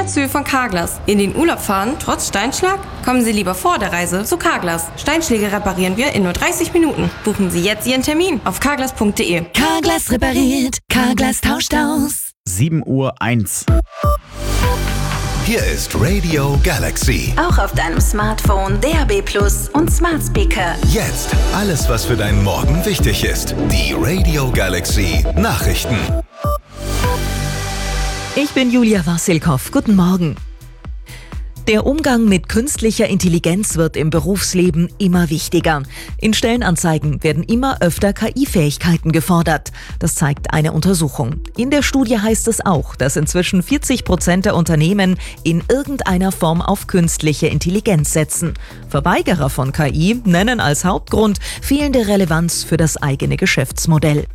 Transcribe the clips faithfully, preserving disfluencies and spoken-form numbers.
Tina Zühl von Carglass. In den Urlaub fahren, trotz Steinschlag? Kommen Sie lieber vor der Reise zu Carglass. Steinschläge reparieren wir in nur dreißig Minuten. Buchen Sie jetzt Ihren Termin auf carglass punkt de. Carglass repariert, Carglass tauscht aus. sieben Uhr eins. Hier ist Radio Galaxy. Auch auf deinem Smartphone, D A B Plus und Smart Speaker. Jetzt alles, was für deinen Morgen wichtig ist. Die Radio Galaxy Nachrichten. Ich bin Julia Wassilkow. Guten Morgen. Der Umgang mit künstlicher Intelligenz wird im Berufsleben immer wichtiger. In Stellenanzeigen werden immer öfter K I-Fähigkeiten gefordert. Das zeigt eine Untersuchung. In der Studie heißt es auch, dass inzwischen vierzig Prozent der Unternehmen in irgendeiner Form auf künstliche Intelligenz setzen. Verweigerer von K I nennen als Hauptgrund fehlende Relevanz für das eigene Geschäftsmodell.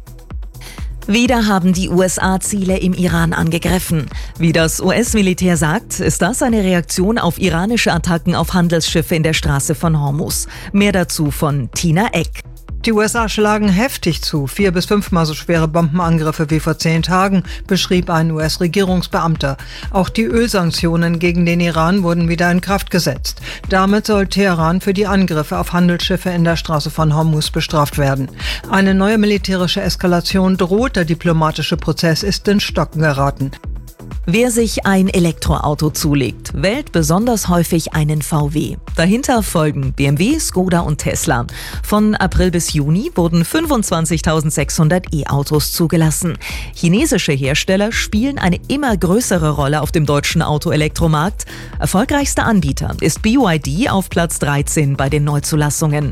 Wieder haben die U S A Ziele im Iran angegriffen. Wie das U S-Militär sagt, ist das eine Reaktion auf iranische Attacken auf Handelsschiffe in der Straße von Hormuz. Mehr dazu von Tina Eck. Die U S A schlagen heftig zu. Vier- bis fünfmal so schwere Bombenangriffe wie vor zehn Tagen, beschrieb ein U S-Regierungsbeamter. Auch die Ölsanktionen gegen den Iran wurden wieder in Kraft gesetzt. Damit soll Teheran für die Angriffe auf Handelsschiffe in der Straße von Hormuz bestraft werden. Eine neue militärische Eskalation droht, der diplomatische Prozess ist ins Stocken geraten. Wer sich ein Elektroauto zulegt, wählt besonders häufig einen V W. Dahinter folgen B M W, Skoda und Tesla. Von April bis Juni wurden fünfundzwanzigtausendsechshundert E-Autos zugelassen. Chinesische Hersteller spielen eine immer größere Rolle auf dem deutschen Autoelektromarkt. Erfolgreichster Anbieter ist B Y D auf Platz dreizehn bei den Neuzulassungen.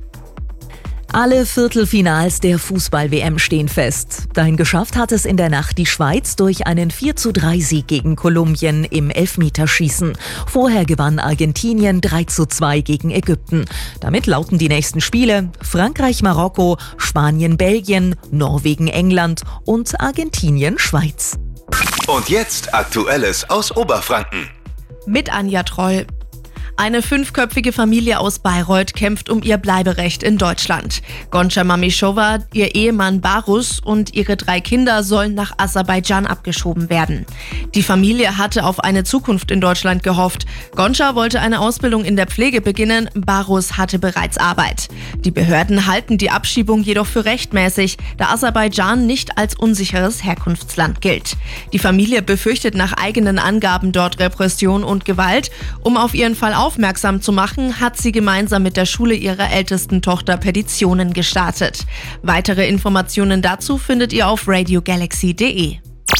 Alle Viertelfinals der Fußball-W M stehen fest. Dahin geschafft hat es in der Nacht die Schweiz durch einen vier zu drei Sieg gegen Kolumbien im Elfmeterschießen. Vorher gewann Argentinien drei zu zwei gegen Ägypten. Damit lauten die nächsten Spiele Frankreich-Marokko, Spanien-Belgien, Norwegen-England und Argentinien-Schweiz. Und jetzt Aktuelles aus Oberfranken. Mit Anja Troll. Eine fünfköpfige Familie aus Bayreuth kämpft um ihr Bleiberecht in Deutschland. Gonca Mamischowa, ihr Ehemann Barus und ihre drei Kinder sollen nach Aserbaidschan abgeschoben werden. Die Familie hatte auf eine Zukunft in Deutschland gehofft. Gonca wollte eine Ausbildung in der Pflege beginnen, Barus hatte bereits Arbeit. Die Behörden halten die Abschiebung jedoch für rechtmäßig, da Aserbaidschan nicht als unsicheres Herkunftsland gilt. Die Familie befürchtet nach eigenen Angaben dort Repression und Gewalt. Um auf ihren Fall aufmerksam zu machen, hat sie gemeinsam mit der Schule ihrer ältesten Tochter Petitionen gestartet. Weitere Informationen dazu findet ihr auf radio galaxy punkt de.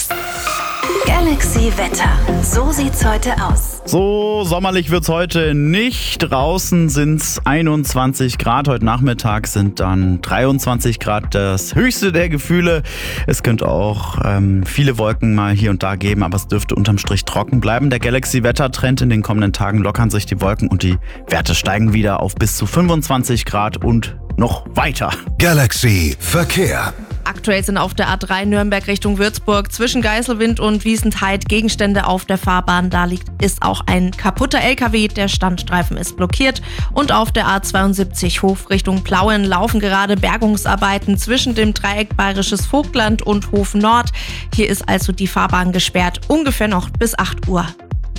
Galaxy Wetter. So sieht's heute aus. So sommerlich wird's heute nicht. Draußen sind's einundzwanzig Grad. Heute Nachmittag sind dann dreiundzwanzig Grad das höchste der Gefühle. Es könnte auch ähm, viele Wolken mal hier und da geben, aber es dürfte unterm Strich trocken bleiben. Der Galaxy-Wettertrend: in den kommenden Tagen lockern sich die Wolken und die Werte steigen wieder auf bis zu fünfundzwanzig Grad und noch weiter. Galaxy Verkehr. Aktuell sind auf der A drei Nürnberg Richtung Würzburg zwischen Geiselwind und Wiesentheid Gegenstände auf der Fahrbahn. Da liegt ist auch ein kaputter L K W, der Standstreifen ist blockiert. Und auf der A zweiundsiebzig Hof Richtung Plauen laufen gerade Bergungsarbeiten zwischen dem Dreieck Bayerisches Vogtland und Hof Nord. Hier ist also die Fahrbahn gesperrt, ungefähr noch bis acht Uhr.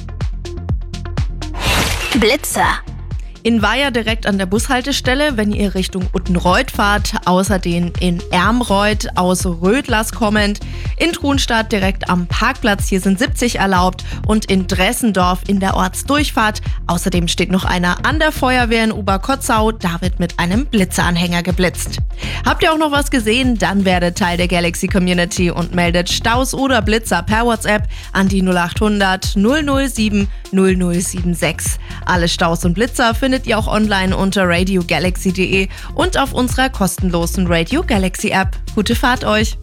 Blitzer. In Weiher direkt an der Bushaltestelle, wenn ihr Richtung Uttenreuth fahrt. Außerdem in Ermreuth aus Rödlers kommend. In Truenstadt direkt am Parkplatz, hier sind siebzig erlaubt. Und in Dressendorf in der Ortsdurchfahrt. Außerdem steht noch einer an der Feuerwehr in Oberkotzau. Da wird mit einem Blitzeranhänger geblitzt. Habt ihr auch noch was gesehen? Dann werdet Teil der Galaxy Community und meldet Staus oder Blitzer per WhatsApp an die null acht hundert null null sieben null null sieben sechs. Alle Staus und Blitzer findet ihr auch online unter radio galaxy punkt de und auf unserer kostenlosen Radio Galaxy App. Gute Fahrt euch!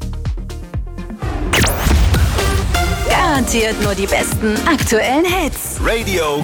Garantiert nur die besten aktuellen Hits. Radio